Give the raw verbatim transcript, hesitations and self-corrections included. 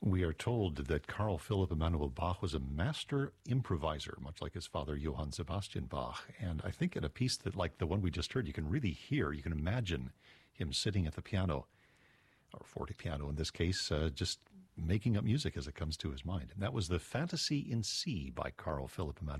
We are told that Carl Philipp Emanuel Bach was a master improviser, much like his father Johann Sebastian Bach. And I think in a piece that, like the one we just heard, you can really hear, you can imagine him sitting at the piano, or forte piano in this case, uh, just making up music as it comes to his mind. And that was the Fantasy in C by Carl Philipp Emanuel